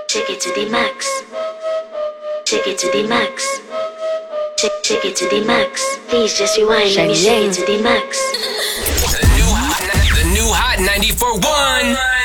Take it to the max. Take it to the max. Take it to the max. Please just rewind. Let me shake it to the max. The new hot 94.1.